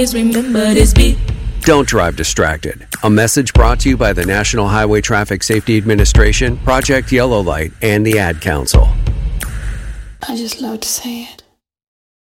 remember this beat. Don't drive distracted. A message brought to you by the National Highway Traffic Safety Administration, Project Yellow Light, and the Ad Council. I just love to say it.